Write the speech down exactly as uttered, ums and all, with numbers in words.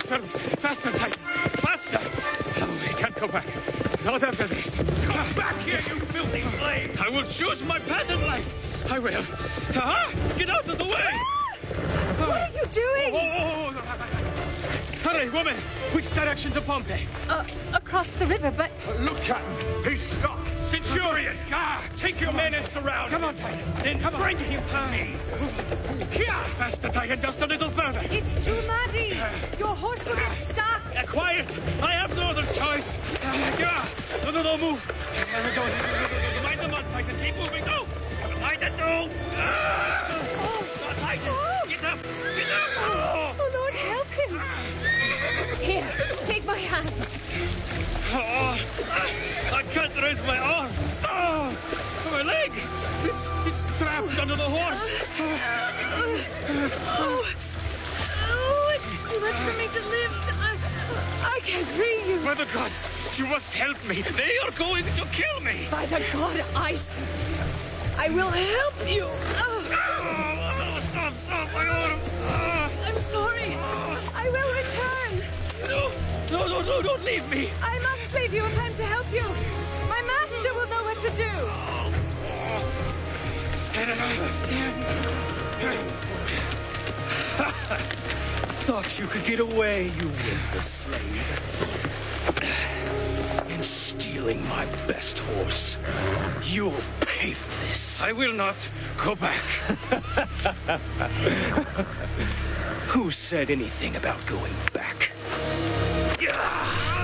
Faster, faster, Titan. Faster. Oh, we can't go back. Not after this. Come back here, you filthy slave! I will choose my path in life. I will. Uh-huh. Get out of the way. What are you doing? Oh, oh, oh, oh. Hurry, woman. Which direction to Pompeii? Uh, across the river, but... Look at him! He's stuck! Centurion! Ah, Take your men and surround Come him! on, Titan. Then Come on. bring him to me! Here! Faster, Titan. Just a little further. It's too muddy. Your horse will get stuck. Uh, quiet! I have no other choice! Uh, yeah. No, no, no, move! Uh, go, mind the mud, Titan! Keep moving! Go! Titan, no! Ah! Oh, No, Titan! Oh. Get up! Get up! Oh. oh Lord, help him. Here, take my hand. Oh, I can't raise my arm! Oh, my leg! It's, it's trapped under the horse! Oh, oh, it's too much for me to lift. I, I can't free you. By the gods, you must help me! They are going to kill me! By the God I serve, I will help you. Oh, Oh, stop, stop, my arm! Oh, I'm sorry. I will return. no, no, no, no, don't leave me! I must leave you if I'm to help you. My master will know what to do. Thought you could get away, you worthless slave. And stealing my best horse. You'll pay for this. I will not go back. Who said anything about going back? Yeah!